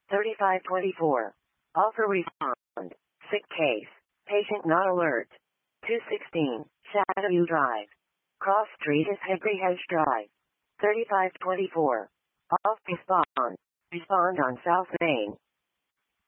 3524. Offer respond. Sick case. Patient not alert. 216. Shadowview Drive. Cross Street is Henry Hedge Drive. 3524. Off respond. Respond on South Main.